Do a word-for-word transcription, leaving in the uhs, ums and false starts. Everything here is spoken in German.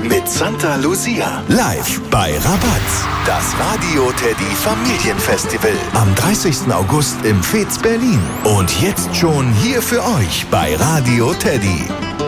mit Santa Lucia. Live bei Rabatz. Das Radio Teddy Familienfestival. Am dreißigsten August im Fez Berlin. Und jetzt schon hier für euch bei Radio Teddy.